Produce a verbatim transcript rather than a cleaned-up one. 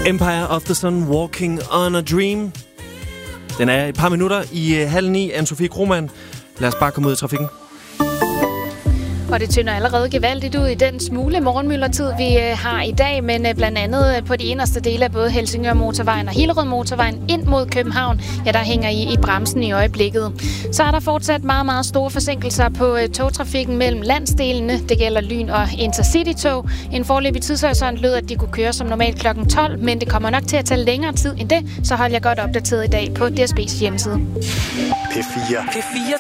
Empire of the Sun, Walking on a Dream. Den er et par minutter i uh, halv ni. Anne-Sophie Krohmann. Lad os bare komme ud i trafikken. Og det tynder allerede gevaldigt ud i den smule morgenmyldertid, vi øh, har i dag, men øh, blandt andet på de inderste dele af både Helsingør Motorvejen og Hillerød Motorvejen ind mod København, ja, der hænger I i bremsen i øjeblikket. Så er der fortsat meget, meget store forsinkelser på øh, togtrafikken mellem landsdelene. Det gælder Lyn og Intercity-tog. En foreløbig tidshorisont lød, at de kunne køre som normalt klokken tolv, men det kommer nok til at tage længere tid end det, så hold jeg godt opdateret i dag på D S B's hjemmeside. P fire. P fire